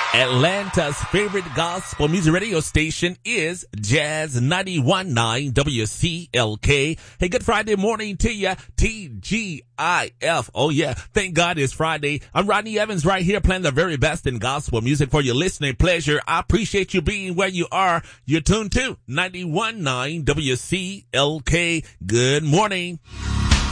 Atlanta's favorite gospel music radio station is Jazz 91.9 WCLK. Hey, good Friday morning to you, TGIF. Oh yeah, thank God it's Friday. I'm Rodney Evans right here playing the very best in gospel music for your listening pleasure. I appreciate you being where you are. You're tuned to 91.9 WCLK. Good morning.